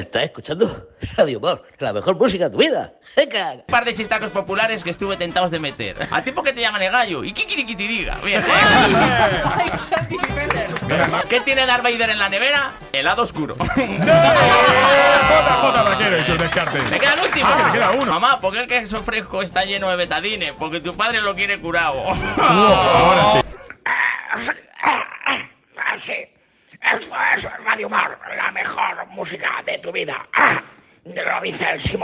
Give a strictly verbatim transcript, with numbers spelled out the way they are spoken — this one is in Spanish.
Estás escuchando Radio Humor, la mejor música de tu vida. ¡Venga! Un par de chistacos populares que estuve tentados de meter. ¿A ti por qué te llaman el gallo? ¿Y qué quiere que te diga? Bien, Ay, Santi Jiménez. ¿qué tiene Darth Vader en la nevera? Helado oscuro. J J Vaquero, es un descarte. ¿Me queda el último? Ah, me queda uno. Mamá, ¿por qué el queso fresco está lleno de betadine? Porque tu padre lo quiere curado. Ahora sí. Sí, esto es Radio Humor, la mejor música de tu vida. Ah, lo dice el Simón.